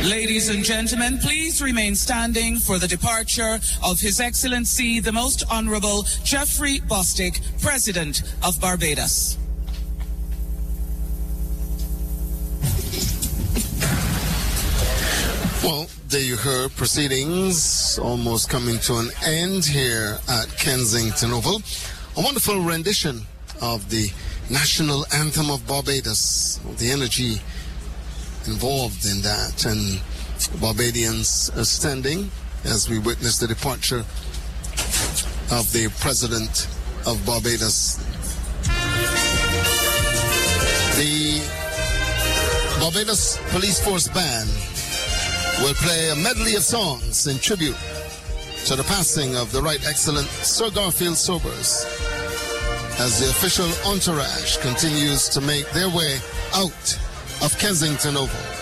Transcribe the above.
Ladies and gentlemen, please remain standing for the departure of His Excellency, the Most Honorable Jeffrey Bostic, President of Barbados. Well, there you heard proceedings almost coming to an end here at Kensington Oval. A wonderful rendition of the national anthem of Barbados, the energy involved in that, and Barbadians are standing as we witness the departure of the President of Barbados. The Barbados Police Force Band will play a medley of songs in tribute to the passing of the Right Excellent Sir Garfield Sobers as the official entourage continues to make their way out of Kensington Oval.